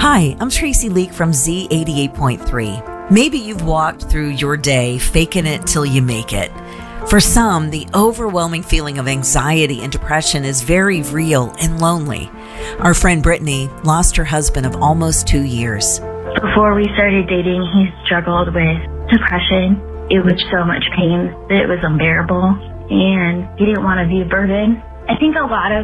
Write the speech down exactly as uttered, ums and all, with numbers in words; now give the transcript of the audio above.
Hi, I'm Tracy Leak from Z eighty-eight point three. Maybe you've walked through your day faking it till you make it. For some, the overwhelming feeling of anxiety and depression is very real and lonely. Our friend Brittany lost her husband of almost two years. Before we started dating, he struggled with depression. It was so much pain that it was unbearable, and he didn't want to be a burden. I think a lot of